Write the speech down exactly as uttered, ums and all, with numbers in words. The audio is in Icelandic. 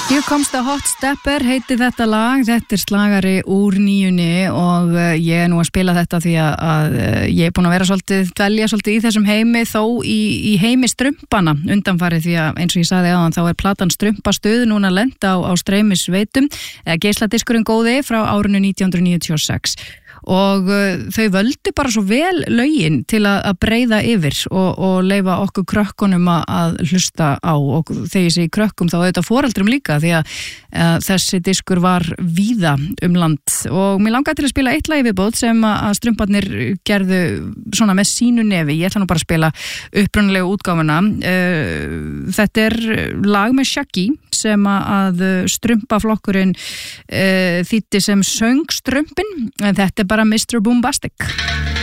Here Comes the Hot Stepper heiti þetta lag, þetta er slagari úr nýjunni og uh, ég er nú að spila þetta því að, að uh, ég er búin að vera svolítið, dvelja svolítið í þessum heimi þó í, í heimi strumpana undanfarið því að eins og ég sagði áðan þá er platan Strumpastuð núna lent á, á streymisveitum, eða geisladiskurinn góði frá árinu nítján hundruð níutíu og sex og uh, þau völdu bara svo vel lögin til að, að breiða yfir og, og leyfa okkur krökkunum að, að hlusta á og þegar ég segi krökkum þá auðvitað foreldrum líka því að uh, þessi diskur var víða um land og mér langaði til að spila eitt lagi viðbót sem að, að strumparnir gerðu svona með sínu nefi, ég ætla nú bara að spila upprunalegu útgáfuna uh, þetta er lag með Shaggy sem að strumpaflokkurinn uh, þýddi sem söngstrumpin en þetta er bara mister Boombastic.